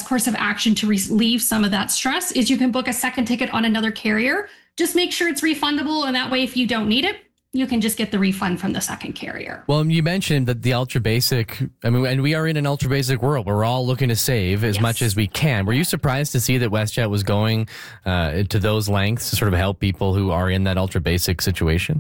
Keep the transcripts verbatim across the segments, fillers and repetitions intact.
course of action to relieve some of that stress is you can book a second ticket on another carrier. Just make sure it's refundable, and that way, if you don't need it, you can just get the refund from the second carrier. Well, you mentioned that the ultra basic, I mean, and we are in an ultra basic world where we're all looking to save as yes. much as we can. Were you surprised to see that WestJet was going uh, to those lengths to sort of help people who are in that ultra basic situation?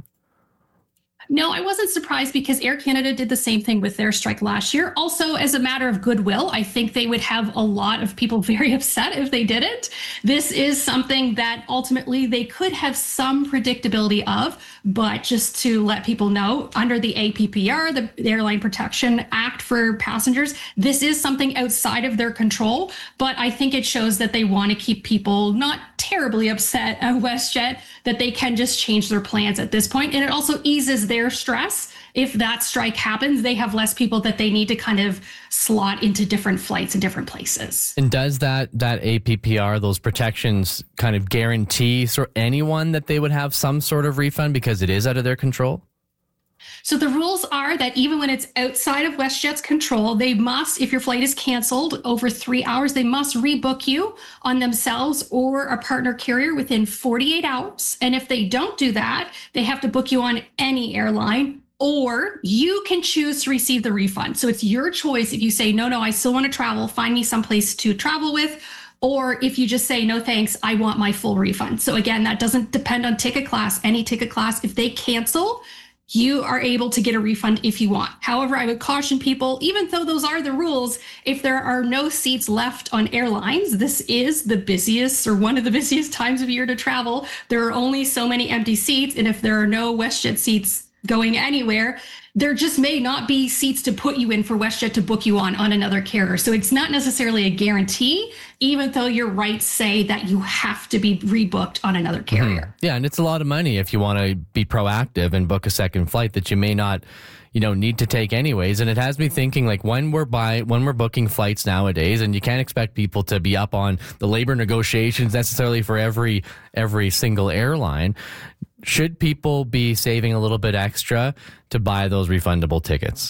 No, I wasn't surprised because Air Canada did the same thing with their strike last year. Also, as a matter of goodwill, I think they would have a lot of people very upset if they didn't. This is something that ultimately they could have some predictability of, but just to let people know, under the A P P R, the Airline Protection Act for passengers, this is something outside of their control, but I think it shows that they want to keep people not terribly upset at WestJet, that they can just change their plans at this point. And it also eases their stress. If that strike happens, they have less people that they need to kind of slot into different flights in different places. And does that that A P P R, those protections, kind of guarantee for anyone that they would have some sort of refund because it is out of their control? So the rules are that even when it's outside of WestJet's control, they must, if your flight is canceled over three hours, they must rebook you on themselves or a partner carrier within forty-eight hours. And if they don't do that, they have to book you on any airline, or you can choose to receive the refund. So it's your choice. If you say, no, no, I still want to travel, find me someplace to travel with. Or if you just say, no, thanks, I want my full refund. So again, that doesn't depend on ticket class, any ticket class. If they cancel, you are able to get a refund if you want. However, I would caution people, even though those are the rules, if there are no seats left on airlines, this is the busiest or one of the busiest times of year to travel. There are only so many empty seats. And if there are no WestJet seats going anywhere, there just may not be seats to put you in for WestJet to book you on on another carrier. So it's not necessarily a guarantee, even though your rights say that you have to be rebooked on another carrier. Mm-hmm. Yeah, and it's a lot of money if you want to be proactive and book a second flight that you may not, you know, need to take anyways. And it has me thinking, like, when we're by when we're booking flights nowadays, and you can't expect people to be up on the labor negotiations necessarily for every every single airline. Should people be saving a little bit extra to buy those refundable tickets?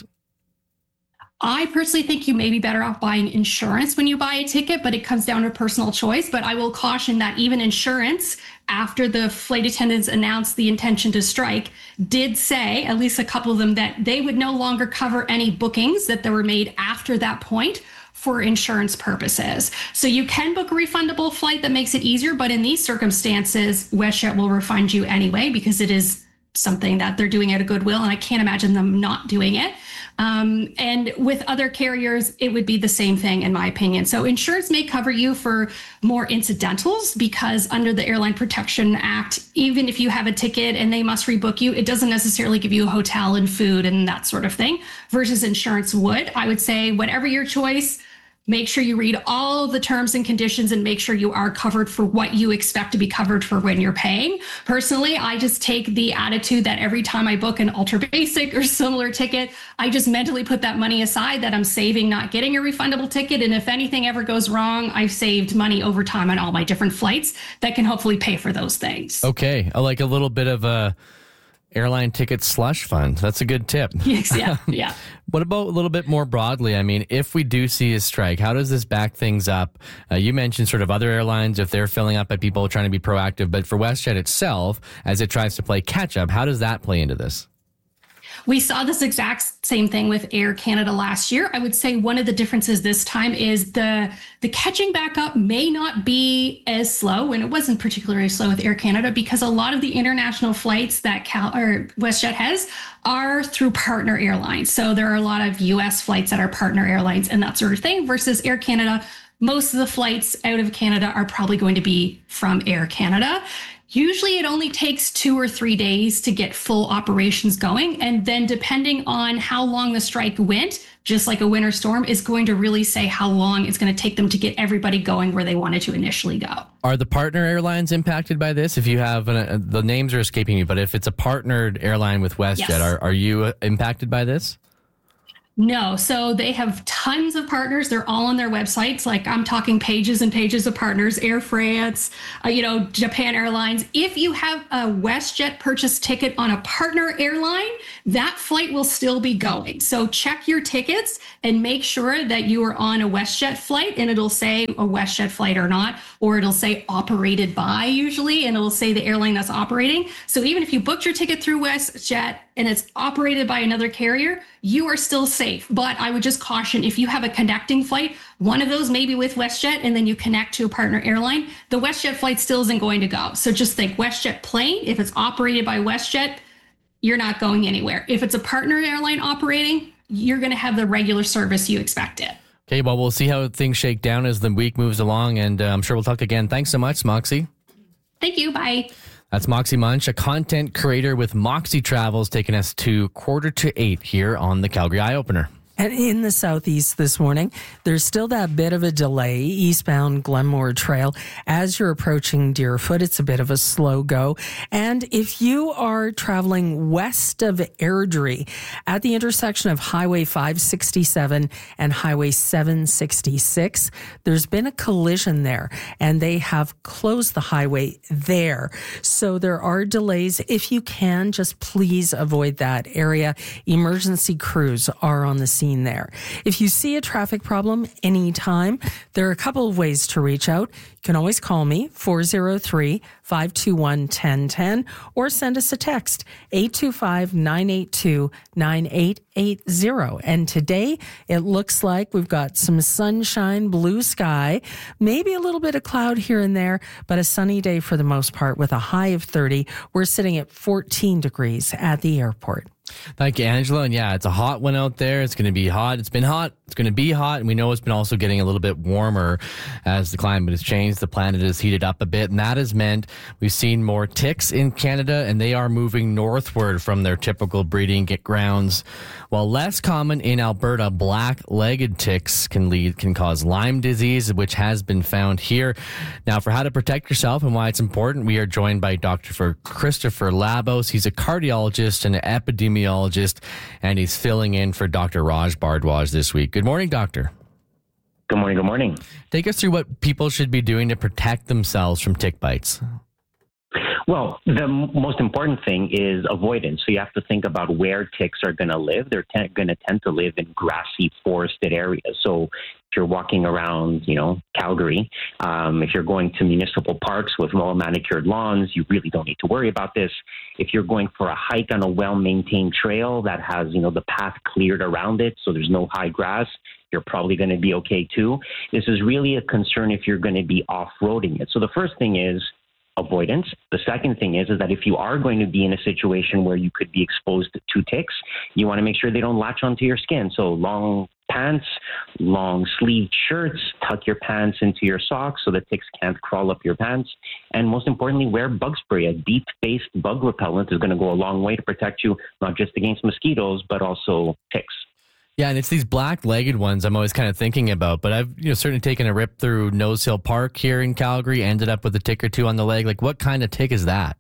I personally think you may be better off buying insurance when you buy a ticket, but it comes down to personal choice. But I will caution that even insurance, after the flight attendants announced the intention to strike, did say, at least a couple of them, that they would no longer cover any bookings that were made after that point for insurance purposes. So you can book a refundable flight that makes it easier, but in these circumstances, WestJet will refund you anyway because it is something that they're doing out of goodwill, and I can't imagine them not doing it. Um, and with other carriers, it would be the same thing, in my opinion. So insurance may cover you for more incidentals because under the Airline Protection Act, even if you have a ticket and they must rebook you, it doesn't necessarily give you a hotel and food and that sort of thing, versus insurance would. I would say whatever your choice, make sure you read all of the terms and conditions and make sure you are covered for what you expect to be covered for when you're paying. Personally, I just take the attitude that every time I book an ultra basic or similar ticket, I just mentally put that money aside that I'm saving not getting a refundable ticket. And if anything ever goes wrong, I've saved money over time on all my different flights that can hopefully pay for those things. Okay. I like a little bit of a airline ticket slush fund. That's a good tip. Yes, yeah, yeah. What about a little bit more broadly? I mean, if we do see a strike, how does this back things up? Uh, you mentioned sort of other airlines, if they're filling up by people trying to be proactive, but for WestJet itself, as it tries to play catch up, how does that play into this? We saw this exact same thing with Air Canada last year. I would say one of the differences this time is the the catching back up may not be as slow, and it wasn't particularly slow with Air Canada because a lot of the international flights that Cal or WestJet has are through partner airlines. So there are a lot of U S flights that are partner airlines and that sort of thing versus Air Canada. Most of the flights out of Canada are probably going to be from Air Canada. Usually it only takes two or three days to get full operations going. And then depending on how long the strike went, just like a winter storm, is going to really say how long it's going to take them to get everybody going where they wanted to initially go. Are the partner airlines impacted by this? If you have, an, uh, the names are escaping me, but if it's a partnered airline with WestJet, yes. are, are you impacted by this? No, so they have tons of partners. They're all on their websites. Like I'm talking pages and pages of partners, Air France, uh, you know, Japan Airlines. If you have a WestJet purchase ticket on a partner airline, that flight will still be going. So check your tickets and make sure that you are on a WestJet flight, and it'll say a WestJet flight or not, or it'll say operated by usually, and it'll say the airline that's operating. So even if you booked your ticket through WestJet and it's operated by another carrier, you are still safe. But I would just caution, if you have a connecting flight, one of those maybe with WestJet, and then you connect to a partner airline, the WestJet flight still isn't going to go. So just think WestJet plane, if it's operated by WestJet, you're not going anywhere. If it's a partner airline operating, you're going to have the regular service you expected. Okay, well, we'll see how things shake down as the week moves along, and uh, I'm sure we'll talk again. Thanks so much, Moxie. Thank you. Bye. That's Moxie Munch, a content creator with Moxie Travels, taking us to quarter to eight here on the Calgary Eye Opener. And in the southeast this morning, there's still that bit of a delay eastbound Glenmore Trail. As you're approaching Deerfoot, it's a bit of a slow go. And if you are traveling west of Airdrie at the intersection of Highway five sixty-seven and Highway seven sixty-six, there's been a collision there and they have closed the highway there. So there are delays. If you can, just please avoid that area. Emergency crews are on the scene there. If you see a traffic problem anytime, there are a couple of ways to reach out. You can always call me, four oh three, five two one, one oh one oh, or send us a text, eight two five, nine eight two, nine eight eight zero. And today, it looks like we've got some sunshine, blue sky, maybe a little bit of cloud here and there, but a sunny day for the most part with a high of thirty. We're sitting at fourteen degrees at the airport. Thank you, Angela. And yeah, it's a hot one out there. It's going to be hot. It's been hot. It's going to be hot. And we know it's been also getting a little bit warmer as the climate has changed. The planet has heated up a bit. And that has meant we've seen more ticks in Canada, and they are moving northward from their typical breeding grounds. While less common in Alberta, black-legged ticks can lead, can cause Lyme disease, which has been found here. Now, for how to protect yourself and why it's important, we are joined by Doctor Christopher Labos. He's a cardiologist and an epidemiologist, and he's filling in for Doctor Raj Bhardwaj this week. Good morning, doctor. Good morning. Good morning. Take us through what people should be doing to protect themselves from tick bites. Well, the m- most important thing is avoidance. So you have to think about where ticks are going to live. They're te- going to tend to live in grassy, forested areas. So if you're walking around, you know, Calgary, um, if you're going to municipal parks with well-manicured lawns, you really don't need to worry about this. If you're going for a hike on a well-maintained trail that has, you know, the path cleared around it, so there's no high grass, you're probably going to be okay too. This is really a concern if you're going to be off-roading it. So the first thing is avoidance. The second thing is, is that if you are going to be in a situation where you could be exposed to ticks, you want to make sure they don't latch onto your skin. So long pants, long sleeved shirts, tuck your pants into your socks so that ticks can't crawl up your pants. And most importantly, wear bug spray. A deep-based bug repellent is going to go a long way to protect you, not just against mosquitoes, but also ticks. Yeah, and it's these black-legged ones I'm always kind of thinking about, but I've you know certainly taken a rip through Nose Hill Park here in Calgary, ended up with a tick or two on the leg. Like, what kind of tick is that?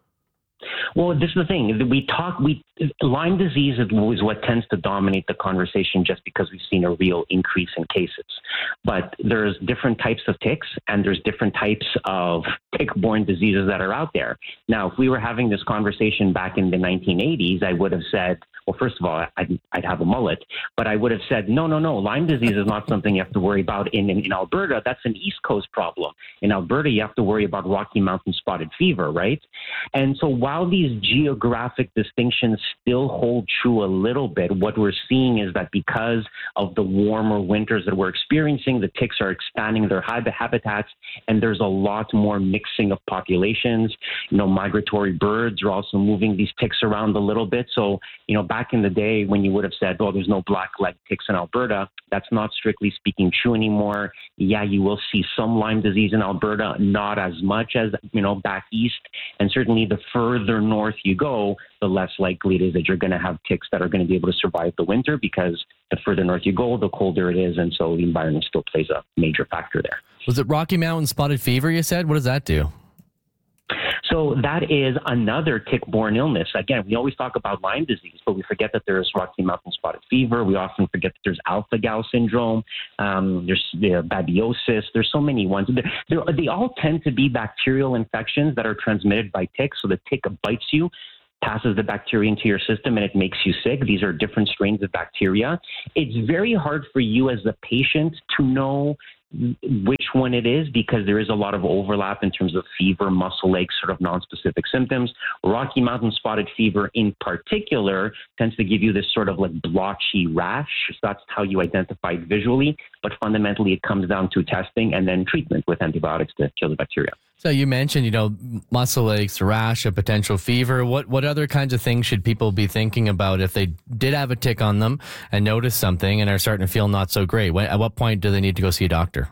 Well, this is the thing. We talk, we Lyme disease is what tends to dominate the conversation just because we've seen a real increase in cases. But there's different types of ticks and there's different types of tick-borne diseases that are out there. Now, if we were having this conversation back in the nineteen eighties, I would have said, well, first of all, I'd, I'd have a mullet, but I would have said, no, no, no, Lyme disease is not something you have to worry about in, in, in Alberta. That's an East Coast problem. In Alberta, you have to worry about Rocky Mountain spotted fever, right? And so while these geographic distinctions still hold true a little bit, what we're seeing is that because of the warmer winters that we're experiencing, the ticks are expanding their habitats, and there's a lot more mixing of populations. You know, migratory birds are also moving these ticks around a little bit. So, you know, back in the day when you would have said, oh, there's no black-leg ticks in Alberta, that's not strictly speaking true anymore. Yeah, you will see some Lyme disease in Alberta, not as much as, you know, back east. And certainly the further north you go, the less likely it is that you're going to have ticks that are going to be able to survive the winter, because the further north you go, the colder it is. And so the environment still plays a major factor there. Was it Rocky Mountain spotted fever you said? What does that do? So that is another tick-borne illness. Again, we always talk about Lyme disease, but we forget that there's Rocky Mountain spotted fever. We often forget that there's alpha-gal syndrome. Um, there's uh, babiosis. There's so many ones. They're, they're, they all tend to be bacterial infections that are transmitted by ticks. So the tick bites you, passes the bacteria into your system, and it makes you sick. These are different strains of bacteria. It's very hard for you as a patient to know which one it is because there is a lot of overlap in terms of fever, muscle aches, sort of non-specific symptoms. Rocky Mountain spotted fever in particular tends to give you this sort of like blotchy rash. So that's how you identify it visually. But fundamentally, it comes down to testing and then treatment with antibiotics to kill the bacteria. So you mentioned, you know, muscle aches, rash, a potential fever. What what other kinds of things should people be thinking about if they did have a tick on them and notice something and are starting to feel not so great? When, at what point do they need to go see a doctor?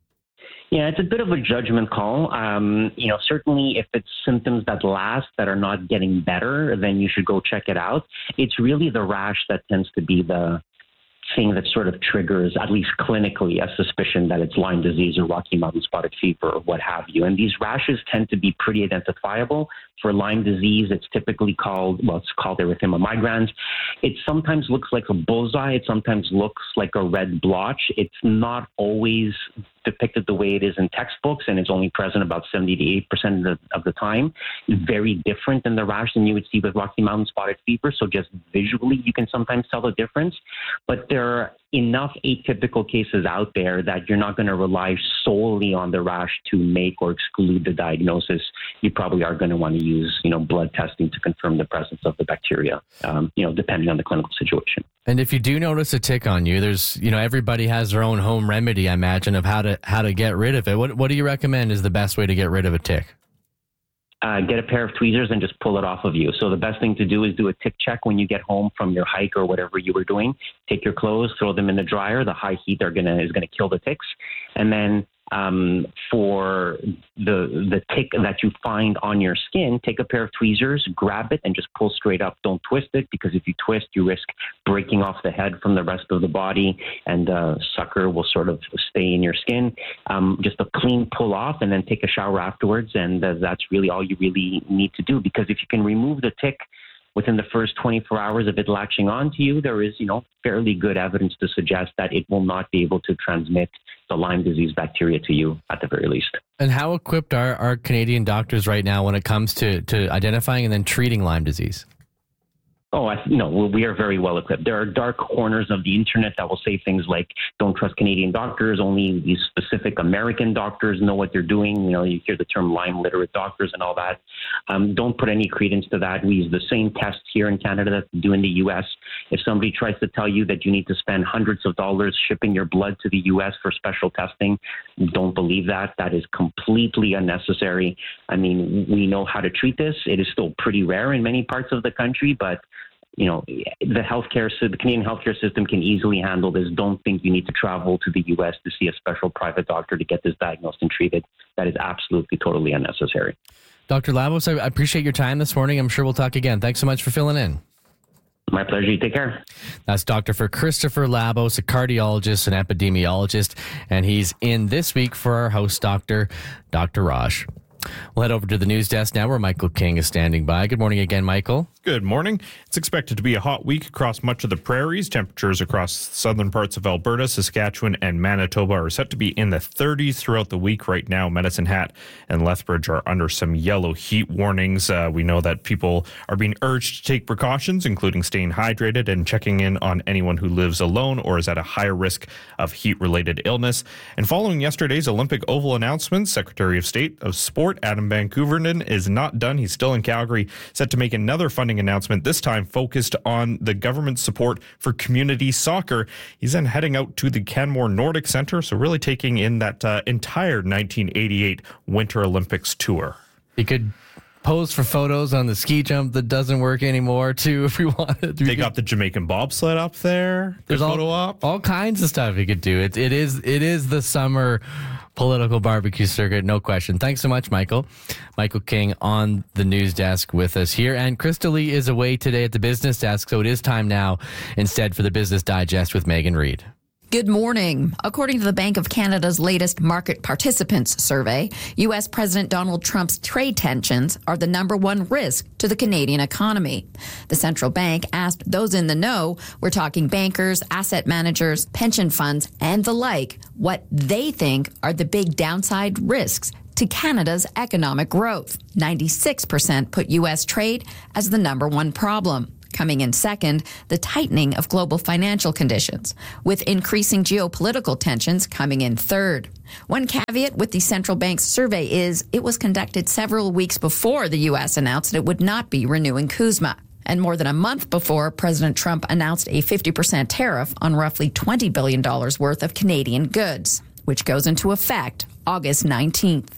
Yeah, it's a bit of a judgment call. Um, you know, certainly if it's symptoms that last, that are not getting better, then you should go check it out. It's really the rash that tends to be the thing that sort of triggers, at least clinically, a suspicion that it's Lyme disease or Rocky Mountain spotted fever or what have you. And these rashes tend to be pretty identifiable. For Lyme disease, it's typically called, well, it's called erythema migrans. It sometimes looks like a bullseye. It sometimes looks like a red blotch. It's not always depicted the way it is in textbooks, and it's only present about seventy to eighty percent of the, of the time. Very different than the rash than you would see with Rocky Mountain spotted fever. So just visually, you can sometimes tell the difference. But there are enough atypical cases out there that you're not going to rely solely on the rash to make or exclude the diagnosis. You probably are going to want to use, you know, blood testing to confirm the presence of the bacteria, um, you know, depending on the clinical situation. And if you do notice a tick on you, there's, you know, everybody has their own home remedy, I imagine, of how to how to get rid of it. What what do you recommend is the best way to get rid of a tick? Uh, get a pair of tweezers and just pull it off of you. So the best thing to do is do a tick check when you get home from your hike or whatever you were doing. Take your clothes, throw them in the dryer. The high heat are gonna is gonna kill the ticks. And then um, for the the tick that you find on your skin, take a pair of tweezers, grab it, and just pull straight up. Don't twist it, because if you twist, you risk breaking off the head from the rest of the body, and uh, sucker will sort of stay in your skin. Um, just a clean pull off, and then take a shower afterwards, and uh, that's really all you really need to do. Because if you can remove the tick within the first twenty-four hours of it latching onto you, there is, you know, fairly good evidence to suggest that it will not be able to transmit the Lyme disease bacteria to you at the very least. And how equipped are, are Canadian doctors right now when it comes to, to identifying and then treating Lyme disease? Oh, I, no, we are very well equipped. There are dark corners of the internet that will say things like, don't trust Canadian doctors, only these specific American doctors know what they're doing. You know, you hear the term Lyme literate doctors and all that. Um, don't put any credence to that. We use the same tests here in Canada that we do in the U S. If somebody tries to tell you that you need to spend hundreds of dollars shipping your blood to the U S for special testing, don't believe that. That is completely unnecessary. I mean, we know how to treat this. It is still pretty rare in many parts of the country, but you know, the healthcare, the Canadian healthcare system can easily handle this. Don't think you need to travel to the U S to see a special private doctor to get this diagnosed and treated. That is absolutely, totally unnecessary. Doctor Labos, I appreciate your time this morning. I'm sure we'll talk again. Thanks so much for filling in. My pleasure. You take care. That's Doctor Christopher Labos, a cardiologist and epidemiologist, and he's in this week for our host doctor, Doctor Raj. We'll head over to the news desk now where Michael King is standing by. Good morning again, Michael. Good morning. It's expected to be a hot week across much of the prairies. Temperatures across southern parts of Alberta, Saskatchewan, and Manitoba are set to be in the thirties throughout the week. Right now, Medicine Hat and Lethbridge are under some yellow heat warnings. Uh, we know that people are being urged to take precautions, including staying hydrated and checking in on anyone who lives alone or is at a higher risk of heat-related illness. And following yesterday's Olympic Oval announcement, Secretary of State of Sport Adam Van Couverden is not done. He's still in Calgary, set to make another funding announcement, this time focused on the government's support for community soccer. He's then heading out to the Canmore Nordic Centre, so really taking in that uh, entire nineteen eighty-eight Winter Olympics tour. He could pose for photos on the ski jump that doesn't work anymore, too, if we wanted. They got the Jamaican bobsled up there. There's the all, photo op. all kinds of stuff you could do. It, it is it is the summer political barbecue circuit, no question. Thanks so much, Michael. Michael King on the news desk with us here. And Krista Lee is away today at the business desk, so it is time now instead for the Business Digest with Megan Reid. Good morning. According to the Bank of Canada's latest market participants survey, U S President Donald Trump's trade tensions are the number one risk to the Canadian economy. The central bank asked those in the know, we're talking bankers, asset managers, pension funds, and the like, what they think are the big downside risks to Canada's economic growth. ninety-six percent put U S trade as the number one problem. Coming in second, the tightening of global financial conditions, with increasing geopolitical tensions coming in third. One caveat with the central bank's survey is it was conducted several weeks before the U S announced it would not be renewing CUSMA, and more than a month before President Trump announced a fifty percent tariff on roughly twenty billion dollars worth of Canadian goods, which goes into effect August nineteenth.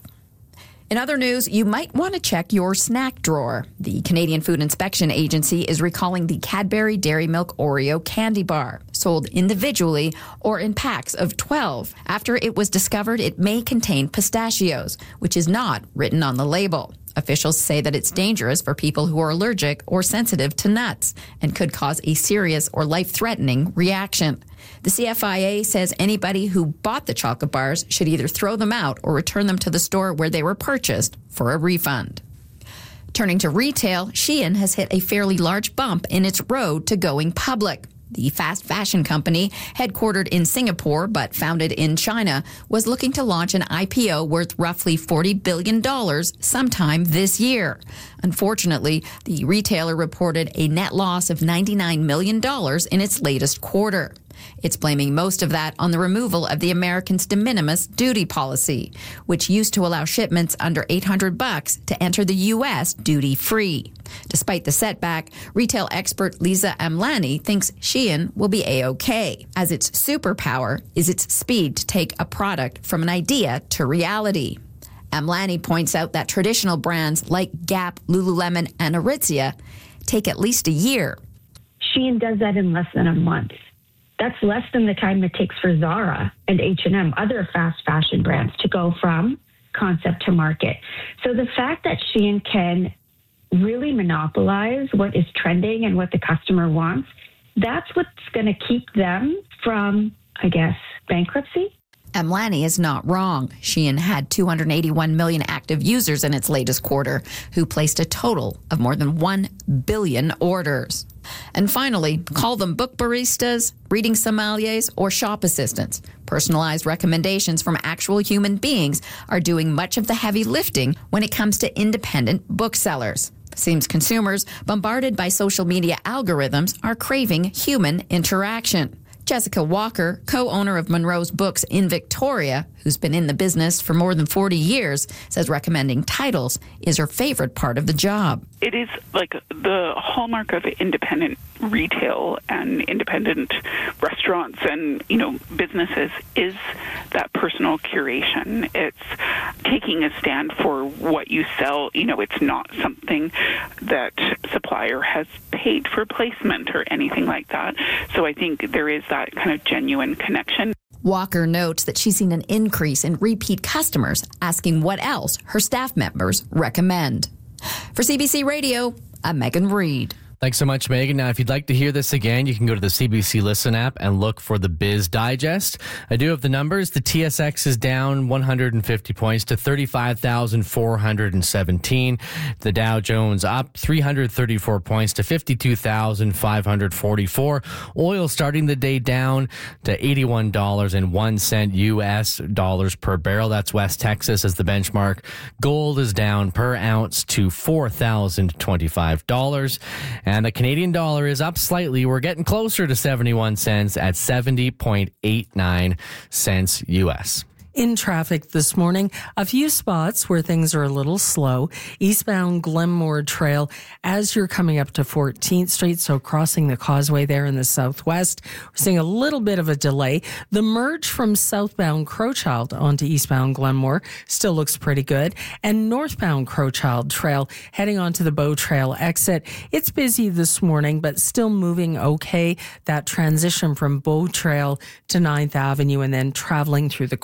In other news, you might want to check your snack drawer. The Canadian Food Inspection Agency is recalling the Cadbury Dairy Milk Oreo candy bar, sold individually or in packs of twelve, after it was discovered it may contain pistachios, which is not written on the label. Officials say that it's dangerous for people who are allergic or sensitive to nuts and could cause a serious or life-threatening reaction. The C F I A says anybody who bought the chocolate bars should either throw them out or return them to the store where they were purchased for a refund. Turning to retail, Shein has hit a fairly large bump in its road to going public. The fast fashion company, headquartered in Singapore but founded in China, was looking to launch an I P O worth roughly forty billion dollars sometime this year. Unfortunately, the retailer reported a net loss of ninety-nine million dollars in its latest quarter. It's blaming most of that on the removal of the Americans' de minimis duty policy, which used to allow shipments under eight hundred bucks to enter the U S duty-free. Despite the setback, retail expert Lisa Amlani thinks Shein will be A-OK, as its superpower is its speed to take a product from an idea to reality. Amlani points out that traditional brands like Gap, Lululemon, and Aritzia take at least a year. Shein does that in less than a month. That's less than the time it takes for Zara and H and M, other fast fashion brands, to go from concept to market. So the fact that Shein can really monopolize what is trending and what the customer wants, that's what's going to keep them from, I guess, bankruptcy. Amlani is not wrong. Shein had two hundred eighty-one million active users in its latest quarter, who placed a total of more than one billion orders. And finally, call them book baristas, reading sommeliers, or shop assistants. Personalized recommendations from actual human beings are doing much of the heavy lifting when it comes to independent booksellers. Seems consumers, bombarded by social media algorithms, are craving human interaction. Jessica Walker, co-owner of Monroe's Books in Victoria, who's been in the business for more than forty years, says recommending titles is her favorite part of the job. It is like the hallmark of independent retail and independent restaurants and, you know, businesses is that personal curation. It's taking a stand for what you sell. You know, it's not something that supplier has paid for placement or anything like that. So I think there is that kind of genuine connection. Walker notes that she's seen an increase in repeat customers asking what else her staff members recommend. For C B C Radio, I'm Megan Reed. Thanks so much, Megan. Now, if you'd like to hear this again, you can go to the C B C Listen app and look for the Biz Digest. I do have the numbers. The T S X is down one hundred fifty points to thirty-five thousand four hundred seventeen. The Dow Jones up three hundred thirty-four points to fifty-two thousand five hundred forty-four. Oil starting the day down to eighty-one dollars and one cent U S dollars per barrel. That's West Texas as the benchmark. Gold is down per ounce to four thousand twenty-five dollars. And the Canadian dollar is up slightly. We're getting closer to seventy-one cents at seventy point eight nine cents U S. In traffic this morning, a few spots where things are a little slow. Eastbound Glenmore Trail as you're coming up to fourteenth Street, so crossing the causeway there in the southwest. We're seeing a little bit of a delay. The merge from southbound Crowchild onto eastbound Glenmore still looks pretty good. And northbound Crowchild Trail heading onto the Bow Trail exit. It's busy this morning, but still moving okay. That transition from Bow Trail to ninth Avenue and then traveling through the core that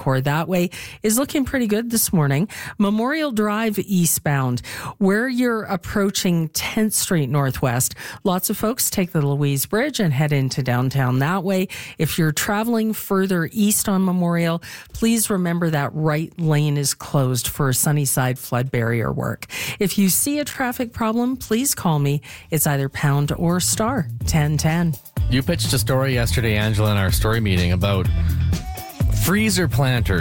that way is looking pretty good this morning. Memorial Drive eastbound, where you're approaching tenth Street Northwest, lots of folks take the Louise Bridge and head into downtown that way. If you're traveling further east on Memorial, please remember that right lane is closed for Sunnyside flood barrier work. If you see a traffic problem, please call me. It's either pound or star ten ten. You pitched a story yesterday, Angela, in our story meeting about freezer planters